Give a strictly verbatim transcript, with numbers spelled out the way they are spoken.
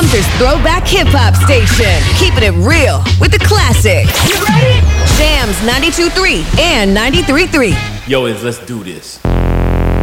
Weezer's throwback hip-hop station. Keeping it real with the classics. You ready? Jams ninety-two point three and ninety-three point three. Yo, is let's do this.